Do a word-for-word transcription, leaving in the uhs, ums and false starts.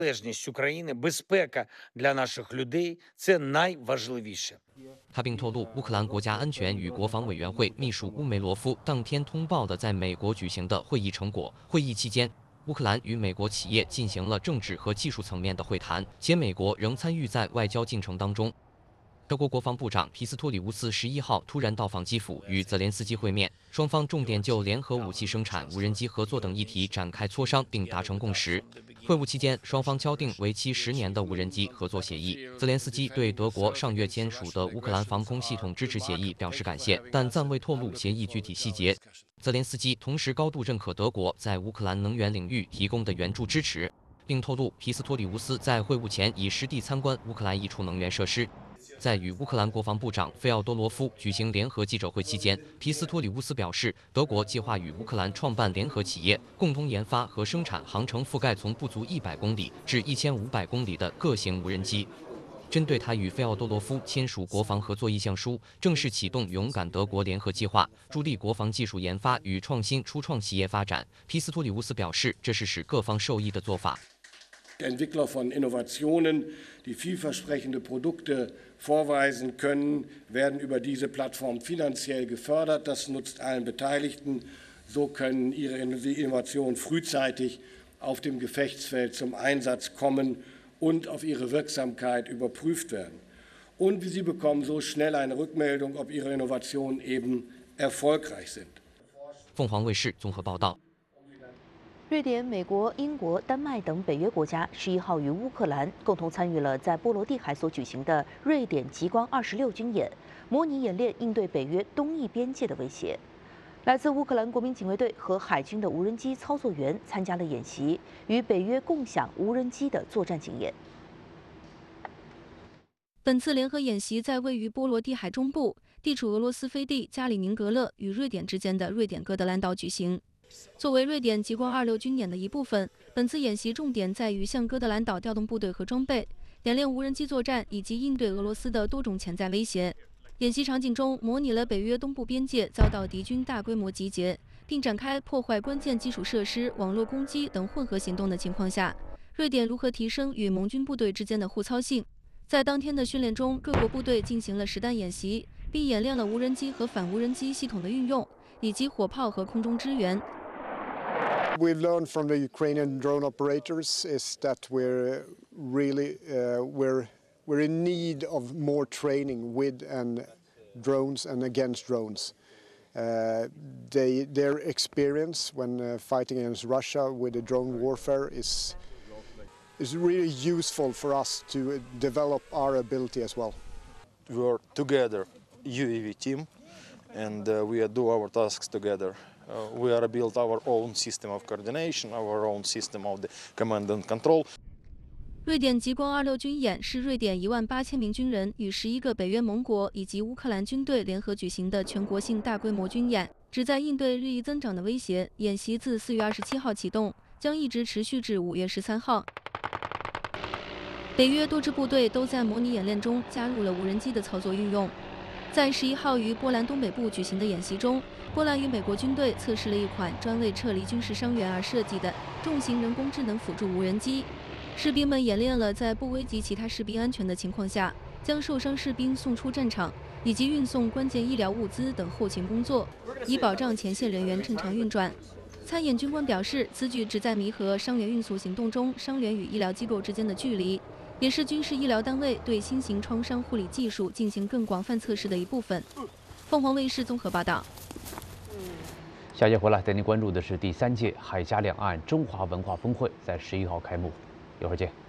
Незалежність України, безпека для наших людей – це найважливіше. 他并透露，乌克兰国家安全与国防委员会秘书乌梅罗夫当天通报的在美国举行的会议成果。会议期间，乌克兰与美国企业进行了政治和技术层面的会谈，且美国仍参与在外交进程当中。 德国国防部长皮斯托里乌斯十一号突然到访基辅，与泽连斯基会面，双方重点就联合武器生产、无人机合作等议题展开磋商，并达成共识。会晤期间，双方敲定为期十年的无人机合作协议。泽连斯基对德国上月签署的乌克兰防空系统支持协议表示感谢，但暂未透露协议具体细节。泽连斯基同时高度认可德国在乌克兰能源领域提供的援助支持，并透露皮斯托里乌斯在会晤前已实地参观乌克兰一处能源设施。 在与乌克兰国防部长费奥多罗夫举行联合记者会期间，皮斯托里乌斯表示，德国计划与乌克兰创办联合企业，共同研发和生产航程覆盖从不足一百公里至一千五百公里的各型无人机。针对他与费奥多罗夫签署国防合作意向书，正式启动勇敢德国联合计划，助力国防技术研发与创新初创企业发展。皮斯托里乌斯表示，这是使各方受益的做法。 Entwickler von Innovationen, die vielversprechende Produkte vorweisen können, werden über diese Plattform finanziell gefördert. Das nutzt allen Beteiligten. So können ihre Innovationen frühzeitig auf dem Gefechtsfeld zum Einsatz kommen und auf ihre Wirksamkeit überprüft werden. Und sie bekommen so schnell eine Rückmeldung, ob ihre Innovationen eben erfolgreich sind. 凤凰卫视综合报道。 瑞典、美国、英国、丹麦等北约国家十一号与乌克兰共同参与了在波罗的海所举行的瑞典极光二十六军演，模拟演练应对北约东翼边界的威胁。来自乌克兰国民警卫队和海军的无人机操作员参加了演习，与北约共享无人机的作战经验。 本次联合演习在位于波罗的海中部、地处俄罗斯飞地加里宁格勒与瑞典之间的瑞典哥德兰岛举行。 作为瑞典极光二六军演的一部分，本次演习重点在于向哥德兰岛调动部队和装备，演练无人机作战以及应对俄罗斯的多种潜在威胁。演习场景中模拟了北约东部边界遭到敌军大规模集结，并展开破坏关键基础设施、网络攻击等混合行动的情况下，瑞典如何提升与盟军部队之间的互操性。在当天的训练中，各国部队进行了实弹演习，并演练了无人机和反无人机系统的运用，以及火炮和空中支援。 We've learned from the Ukrainian drone operators is that we're really uh, we're we're in need of more training with and drones and against drones. Uh, they, their experience when uh, fighting against Russia with the drone warfare is is really useful for us to develop our ability as well. We are together, U A V team, and uh, we do our tasks together. Uh, we are built our own system of coordination, our own system of the command and control. 瑞典极光二六军演是瑞典一万八千名军人与十一个北约盟国以及乌克兰军队联合举行的全国性大规模军演，旨在应对日益增长的威胁。演习自四月二十七号启动，将一直持续至五月十三号。北约多支部队都在模拟演练中加入了无人机的操作运用。在十一号于波兰东北部举行的演习中，波兰与美国军队测试了一款专为撤离军事伤员而设计的重型人工智能辅助无人机。士兵们演练了在不危及其他士兵安全的情况下，将受伤士兵送出战场，以及运送关键医疗物资等后勤工作，以保障前线人员正常运转。参演军官表示，此举旨在弥合伤员运送行动中伤员与医疗机构之间的距离。 也是军事医疗单位对新型创伤护理技术进行更广泛测试的一部分。凤凰卫视综合报道。 下节回来带您关注的是第三届海峡两岸中华文化峰会，在十一号开幕，一会儿见。